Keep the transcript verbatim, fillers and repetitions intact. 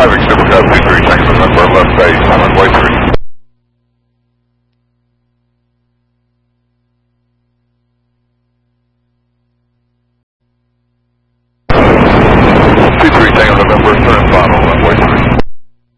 traffic, Supercab two three Tango November, left base, on runway three. two three Tango November, turn throttle.